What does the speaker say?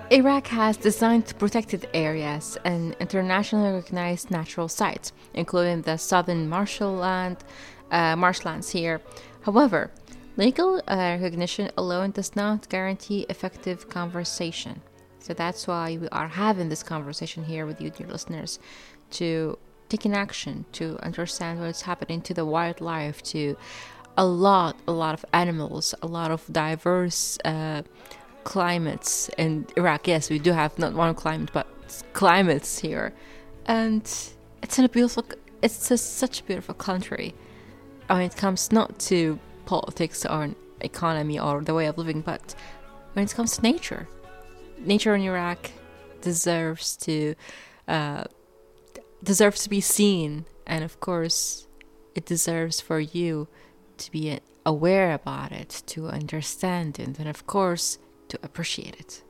Iraq has designed protected areas and internationally recognized natural sites, including the southern marshlands here. However, legal recognition alone does not guarantee effective conversation. So that's why we are having this conversation here with you, dear listeners, to take an action, to understand what's happening to the wildlife, to a lot of animals, a lot of diverse climates in Iraq. Yes, we do have not one climate, but climates here, and it's such a beautiful country. I mean, it comes not to politics or economy or the way of living, but when it comes to nature, nature in Iraq deserves to uh, deserves to be seen, and of course, it deserves for you to be aware about it, to understand it, and of course, to appreciate it.